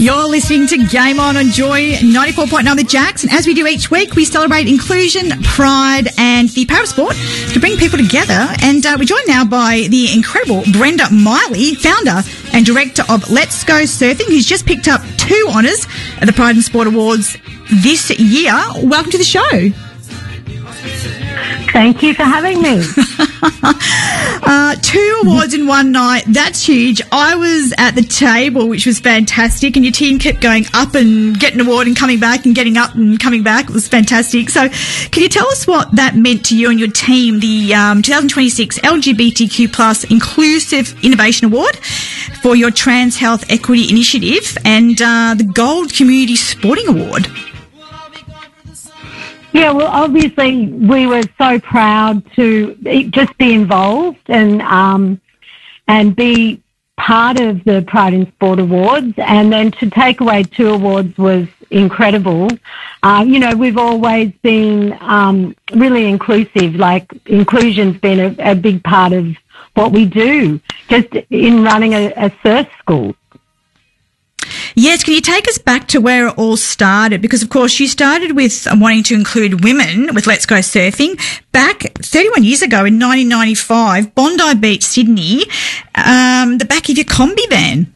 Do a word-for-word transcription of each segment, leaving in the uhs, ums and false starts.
You're listening to Game On on Joy ninety-four point nine with Jax, and as we do each week, we celebrate inclusion, pride and the power of sport to bring people together. And uh, we're joined now by the incredible Brenda Miley, founder and director of Let's Go Surfing, who's just picked up two honours at the Pride and Sport Awards this year. Welcome to the show. Thank you for having me. uh, two awards in one night. That's huge. I was at the table, which was fantastic, and your team kept going up and getting an award and coming back and getting up and coming back. It was fantastic. So can you tell us what that meant to you and your team, the um, twenty twenty-six L G B T Q plus Inclusive Innovation Award for your Trans Health Equity Initiative and uh, the Gold Community Sporting Award? Yeah, well, obviously we were so proud to just be involved and um, and be part of the Pride in Sport Awards, and then to take away two awards was incredible. Uh, you know, we've always been um, really inclusive, like inclusion's been a, a big part of what we do, just in running a, a surf school. Yes, can you take us back to where it all started? Because, of course, you started with wanting to include women with Let's Go Surfing back thirty-one years ago in nineteen ninety-five, Bondi Beach, Sydney, um, the back of your Kombi van.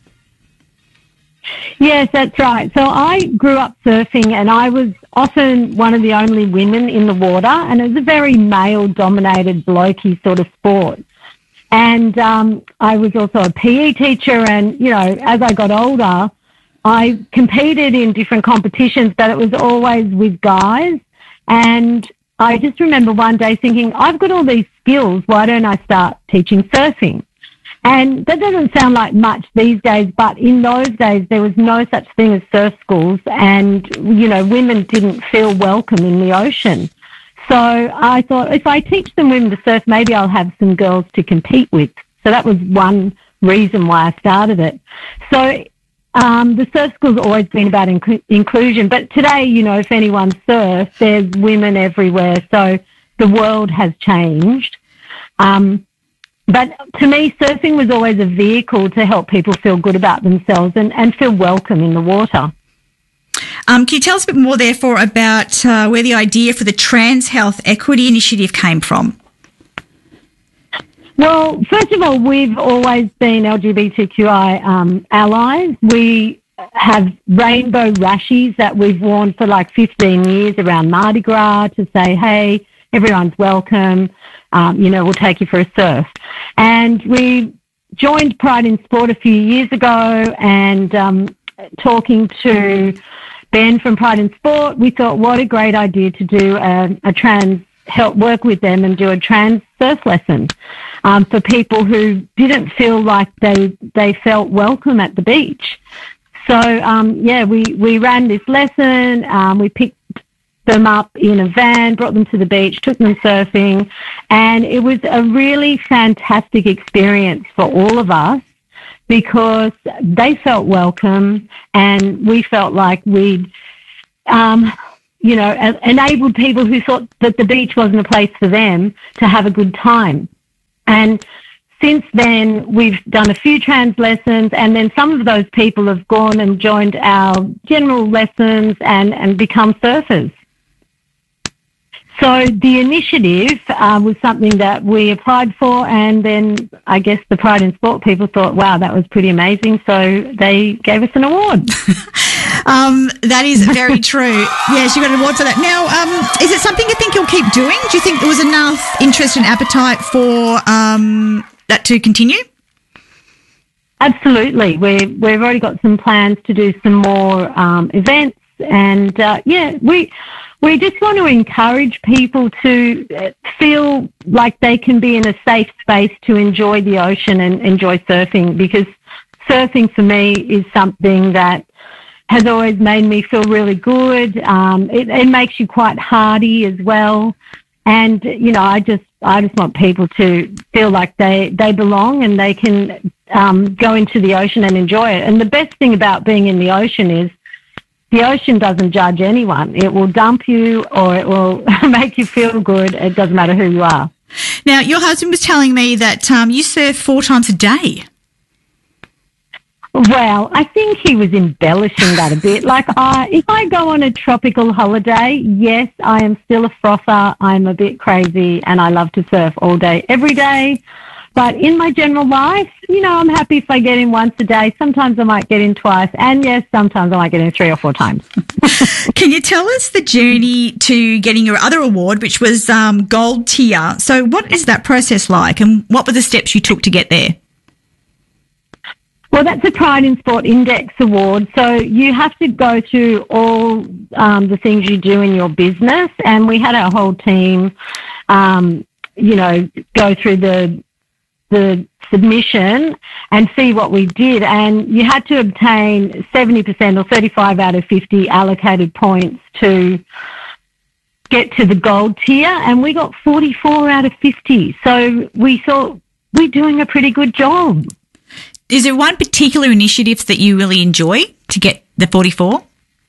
Yes, that's right. So I grew up surfing and I was often one of the only women in the water, and it was a very male-dominated, blokey sort of sport. And um, I was also a P E teacher, and, you know, as I got older, I competed in different competitions, but it was always with guys. And I just remember one day thinking, I've got all these skills, why don't I start teaching surfing? And that doesn't sound like much these days, but in those days there was no such thing as surf schools, and, you know, women didn't feel welcome in the ocean. So I thought, if I teach some women to surf, maybe I'll have some girls to compete with. So that was one reason why I started it. So um, the surf school's always been about inc- inclusion. But today, you know, if anyone surfs, there's women everywhere. So the world has changed. Um, but to me, surfing was always a vehicle to help people feel good about themselves and, and feel welcome in the water. Um, can you tell us a bit more, therefore, about uh, where the idea for the Trans Health Equity Initiative came from? Well, first of all, we've always been L G B T Q I um, allies. We have rainbow rashies that we've worn for like fifteen years around Mardi Gras to say, hey, everyone's welcome, um, you know, we'll take you for a surf. And we joined Pride in Sport a few years ago, and um, talking to Ben from Pride in Sport, we thought, what a great idea to do a, a trans, help work with them and do a trans surf lesson um, for people who didn't feel like they they felt welcome at the beach. So, um, yeah, we, we ran this lesson. Um, we picked them up in a van, brought them to the beach, took them surfing, and it was a really fantastic experience for all of us, because they felt welcome and we felt like we'd, um, you know, enabled people who thought that the beach wasn't a place for them to have a good time. And since then, we've done a few trans lessons, and then some of those people have gone and joined our general lessons and, and become surfers. So the initiative uh, was something that we applied for, and then I guess the Pride in Sport people thought, wow, that was pretty amazing, so they gave us an award. um, that is very true. Yes, you got an award for that. Now, um, is it something you think you'll keep doing? Do you think there was enough interest and appetite for um, that to continue? Absolutely. We, we've already got some plans to do some more um, events, and, uh, yeah, we... We just want to encourage people to feel like they can be in a safe space to enjoy the ocean and enjoy surfing, because surfing for me is something that has always made me feel really good. Um, it, it makes you quite hardy as well. And, you know, I just I just want people to feel like they, they belong and they can um, go into the ocean and enjoy it. And the best thing about being in the ocean is the ocean doesn't judge anyone. It will dump you or it will make you feel good. It doesn't matter who you are. Now, your husband was telling me that um, you surf four times a day. Well, I think he was embellishing that a bit. Like, I, if I go on a tropical holiday, yes, I am still a frother. I'm a bit crazy and I love to surf all day, every day. But in my general life, you know, I'm happy if I get in once a day. Sometimes I might get in twice. And yes, sometimes I might get in three or four times. Can you tell us the journey to getting your other award, which was um, Gold Tier? So what is that process like and what were the steps you took to get there? Well, that's a Pride in Sport Index Award. So you have to go through all um, the things you do in your business. And we had our whole team, um, you know, go through the the submission and see what we did. And you had to obtain seventy percent or thirty-five out of fifty allocated points to get to the gold tier. And we got forty-four out of fifty. So we thought we're doing a pretty good job. Is there one particular initiative that you really enjoy to get the forty-four?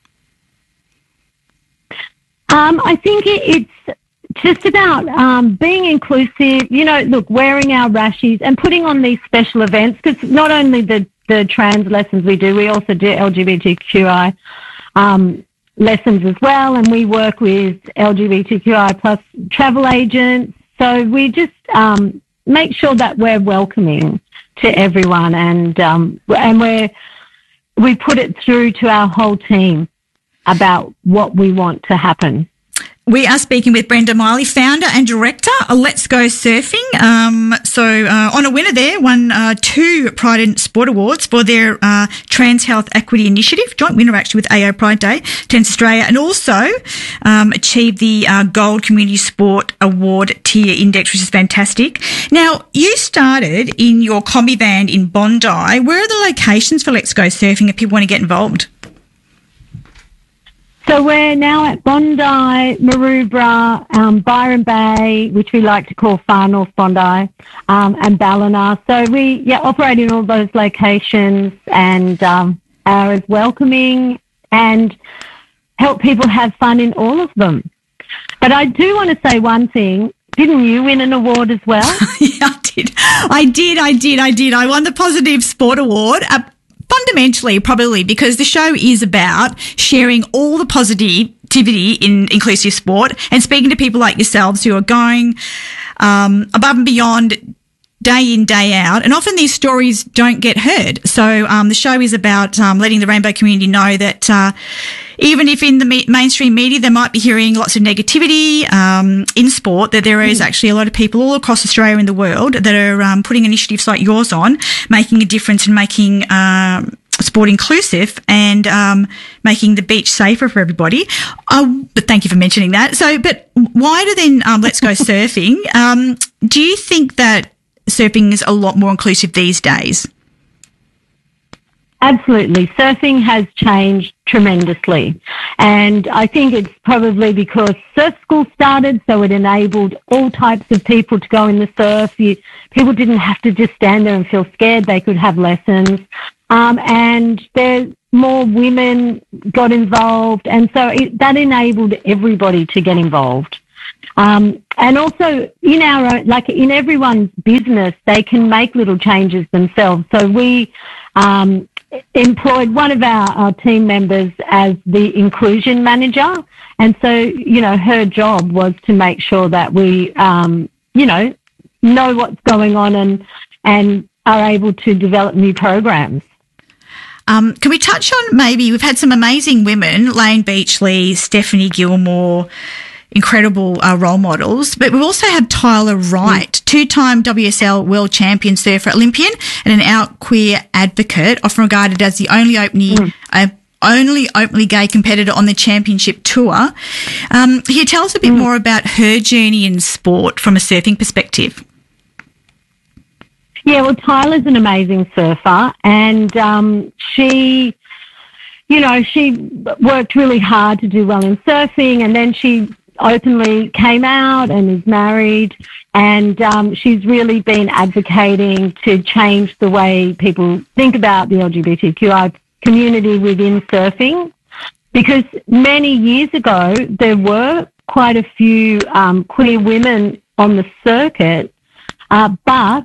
Um, I think it, it's just about um, being inclusive, you know, look, wearing our rashies and putting on these special events, because not only the, the trans lessons we do, we also do L G B T Q I um, lessons as well, and we work with L G B T Q I plus travel agents. So we just um, make sure that we're welcoming to everyone, and um, and we we put it through to our whole team about what we want to happen. We are speaking with Brenda Miley, founder and director of Let's Go Surfing. Um, so uh, on a winner there, won uh, two Pride in Sport Awards for their uh, Trans Health Equity Initiative, joint winner actually with A O Pride Day, Tennis Australia, and also um, achieved the uh, Gold Community Sport Award Tier Index, which is fantastic. Now, you started in your combi van in Bondi. Where are the locations for Let's Go Surfing if people want to get involved? So we're now at Bondi, Maroubra, um, Byron Bay, which we like to call Far North Bondi, um, and Ballina. So we yeah operate in all those locations and um, are as welcoming and help people have fun in all of them. But I do want to say one thing. Didn't you win an award as well? Yeah, I did. I did, I did, I did. I won the Positive Sport Award. Uh, Fundamentally, probably because the show is about sharing all the positivity in inclusive sport and speaking to people like yourselves who are going um, above and beyond day in, day out. And often these stories don't get heard. So um, the show is about um, letting the rainbow community know that uh, even if in the me- mainstream media they might be hearing lots of negativity um, in sport, that there is actually a lot of people all across Australia and the world that are um, putting initiatives like yours on, making a difference and making um, sport inclusive and um, making the beach safer for everybody. Uh, but thank you for mentioning that. So, but why do then um, Let's Go Surfing? Um, do you think that surfing is a lot more inclusive these days? Absolutely. Surfing has changed tremendously. And I think it's probably because surf school started, so it enabled all types of people to go in the surf. You, people didn't have to just stand there and feel scared. They could have lessons. Um, and there more women got involved. And so it, that enabled everybody to get involved. Um, and also in our own, like in everyone's business, they can make little changes themselves. So we um, employed one of our, our team members as the inclusion manager. And so, you know, her job was to make sure that we, um, you know, know what's going on and, and are able to develop new programs. Um, can we touch on maybe, we've had some amazing women, Lane Beachley, Stephanie Gilmore, incredible uh, role models, but we also have Tyler Wright, mm. two-time W S L world champion surfer Olympian and an out queer advocate, often regarded as the only openly, mm. uh, only openly gay competitor on the championship tour. Um, can you tell us a bit mm. more about her journey in sport from a surfing perspective? Yeah, well, Tyler's an amazing surfer, and um, she, you know, she worked really hard to do well in surfing, and then she openly came out and is married, and um, she's really been advocating to change the way people think about the L G B T Q I community within surfing, because many years ago there were quite a few um, queer women on the circuit, uh, but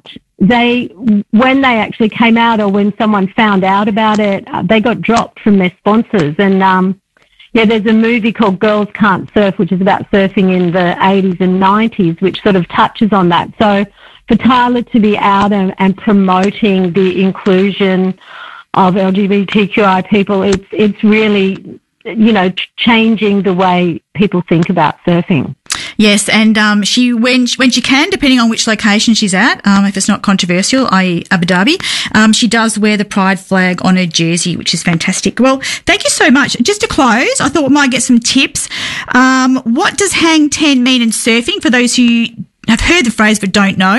they, when they actually came out or when someone found out about it, uh, they got dropped from their sponsors. And, um, yeah, there's a movie called Girls Can't Surf, which is about surfing in the eighties and nineties, which sort of touches on that. So for Tyler to be out and, and promoting the inclusion of L G B T Q I people, it's, it's really, you know, changing the way people think about surfing. Yes, and um, she when when she can, depending on which location she's at, um, if it's not controversial, that is. Abu Dhabi, um, she does wear the pride flag on her jersey, which is fantastic. Well, thank you so much. Just to close, I thought we might get some tips. Um, what does hang ten mean in surfing for those who have heard the phrase but don't know?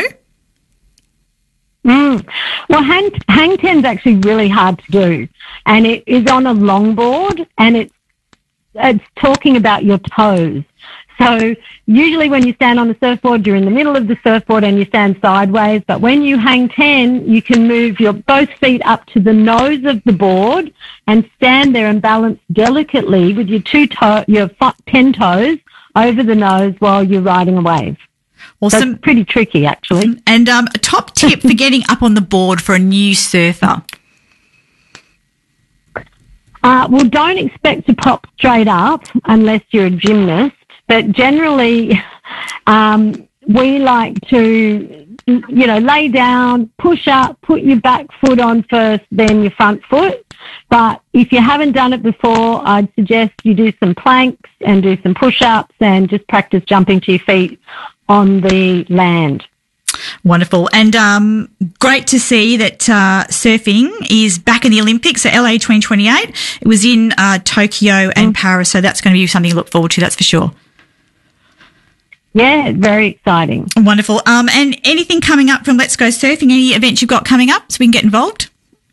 Mm. Well, hang, hang ten is actually really hard to do, and it is on a longboard, and it's it's talking about your toes. So usually when you stand on the surfboard, you're in the middle of the surfboard and you stand sideways. But when you hang ten, you can move your both feet up to the nose of the board and stand there and balance delicately with your two toe, your f- ten toes over the nose while you're riding a wave. Awesome. So it's pretty tricky, actually. And um, a top tip for getting up on the board for a new surfer. Uh, well, don't expect to pop straight up unless you're a gymnast. But generally, um, we like to, you know, lay down, push up, put your back foot on first, then your front foot. But if you haven't done it before, I'd suggest you do some planks and do some push-ups and just practice jumping to your feet on the land. Wonderful. And um, great to see that uh, surfing is back in the Olympics, so L A twenty twenty-eight. It was in uh, Tokyo and Paris, so that's going to be something to look forward to, that's for sure. Yeah, very exciting. Wonderful. Um, and anything coming up from Let's Go Surfing? Any events you've got coming up so we can get involved?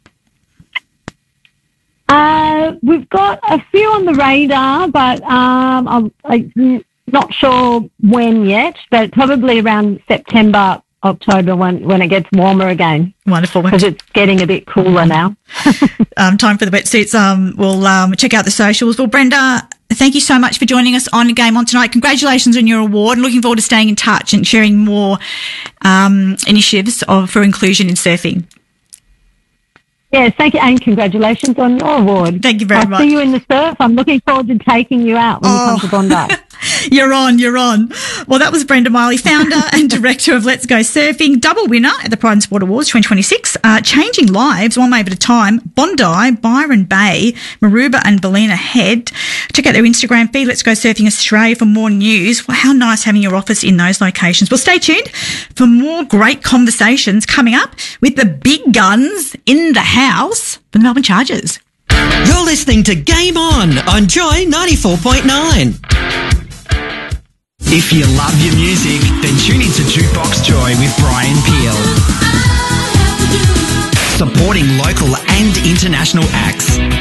Uh, we've got a few on the radar, but um, I'm, I'm not sure when yet, but probably around September, October when, when it gets warmer again. Wonderful. Because it's getting a bit cooler now. um, time for the wetsuits. Um, we'll um, check out the socials. Well, Brenda, thank you so much for joining us on Game On tonight. Congratulations on your award. Looking forward to staying in touch and sharing more um, initiatives of, for inclusion in surfing. Yes, thank you, and congratulations on your award. Thank you very I'll much. I'll see you in the surf. I'm looking forward to taking you out when oh. you come to Bondi. You're on, you're on. Well, that was Brenda Miley, founder and director of Let's Go Surfing, double winner at the Pride and Sport Awards twenty twenty-six, uh, changing lives one wave at a time. Bondi, Byron Bay, Maruba and Ballina Head. Check out their Instagram feed, Let's Go Surfing Australia, for more news. Well, how nice having your office in those locations. Well, stay tuned for more great conversations coming up with the big guns in the house, the Melbourne Chargers. You're listening to Game On on Joy ninety-four point nine. If you love your music, then tune into Jukebox Joy with Brian Peel. Supporting local and international acts.